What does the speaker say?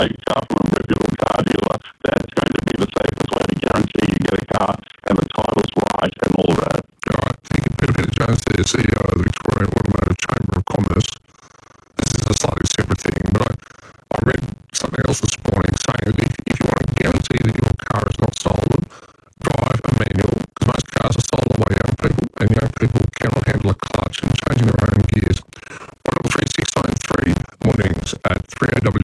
take a car from a reputable car dealer, that's going to be the safest way to guarantee you get a car and the title's right and all that. All right, thank you, Peter Jones, there, CEO of the Victorian Automotive Chamber of Commerce. This is a slightly separate thing, but I read something else this morning saying that if you want to guarantee that your car is not stolen, drive a manual, because most cars are stolen by young people, and young people cannot handle a clutch and changing their own gears. 133 mornings at 3AW